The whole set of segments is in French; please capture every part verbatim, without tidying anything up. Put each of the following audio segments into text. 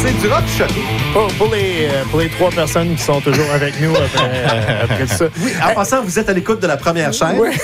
C'est du rock choqué. Pour, pour, les, pour les trois personnes qui sont toujours avec nous après, euh, après ça. Oui, en Euh, passant, vous êtes à l'écoute de la première chaîne. Oui.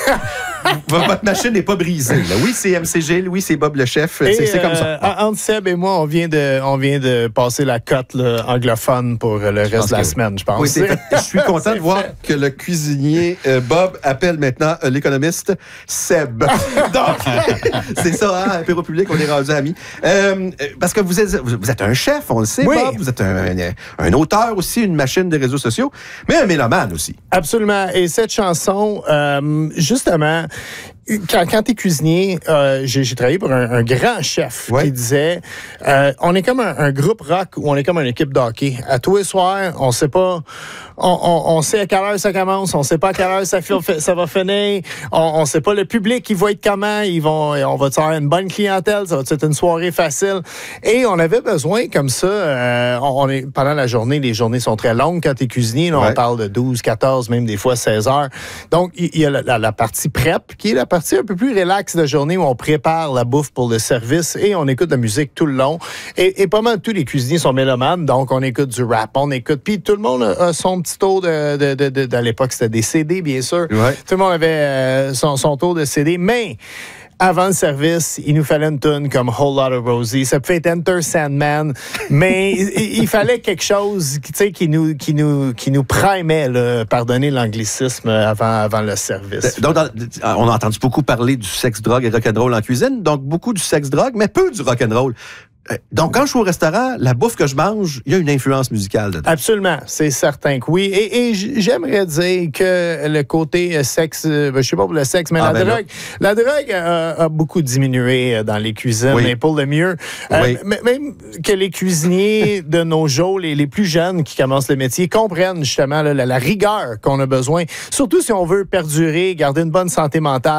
Votre machine n'est pas brisée. Là. Oui, c'est M C G, oui, c'est Bob le chef. C'est, c'est comme euh, ça. Entre Seb et moi, on vient de, on vient de passer la cote là, anglophone pour le reste de la que... semaine, je pense. Oui, c'est fait. Je suis content de voir que le cuisinier euh, Bob appelle maintenant euh, l'économiste Seb. Donc, c'est ça, hein, Apéro Public, on est rendus amis. Euh, parce que vous êtes, vous êtes un chef, on le sait, oui. Bob. Vous êtes un, un, un auteur aussi, une machine de réseaux sociaux, mais un mélomane aussi. Absolument. Et cette chanson, euh, justement, quand, quand tu es cuisinier, euh, j'ai, j'ai travaillé pour un, un grand chef ouais. qui disait euh, on est comme un, un groupe rock ou on est comme une équipe de hockey. À tous les soirs, on sait pas, on, on, on sait à quelle heure ça commence, on sait pas à quelle heure ça, fait, ça va finir, on, on sait pas le public, il va être comment, ils vont, on va avoir une bonne clientèle, ça va être une soirée facile. Et on avait besoin comme ça, euh, on, on est, pendant la journée, les journées sont très longues quand tu es cuisinier, là, ouais. on parle de douze, quatorze, même des fois seize heures. Donc, il y, y a la, la, la partie prep, qui est la partie un peu plus relax de journée où on prépare la bouffe pour le service et on écoute de la musique tout le long. Et, et pas mal tous les cuisiniers sont mélomanes, donc on écoute du rap, on écoute. Puis tout le monde a son petit tour de, de, de, de, de à l'époque, c'était des C D, bien sûr. Ouais. Tout le monde avait euh, son, son tour de C D, mais avant le service, il nous fallait une tune comme Whole Lotta Rosie. Ça peut être Enter Sandman, mais il, il fallait quelque chose, tu sais, qui nous, qui nous, qui nous primait, là, pardonnez l'anglicisme, avant, avant le service. Donc, dans, on a entendu beaucoup parler du sexe, drogue et rock'n'roll en cuisine. Donc, beaucoup du sexe, drogue, mais peu du rock'n'roll. Donc, quand je suis au restaurant, la bouffe que je mange, il y a une influence musicale dedans. Absolument, c'est certain que oui. Et, et j'aimerais dire que le côté sexe, je ne sais pas pour le sexe, mais ah, la, ben drogue, la drogue a, a beaucoup diminué dans les cuisines, oui. mais pour le mieux. Oui. Euh, même que les cuisiniers de nos jours, les, les plus jeunes qui commencent le métier, comprennent justement là, la, la rigueur qu'on a besoin, surtout si on veut perdurer, garder une bonne santé mentale.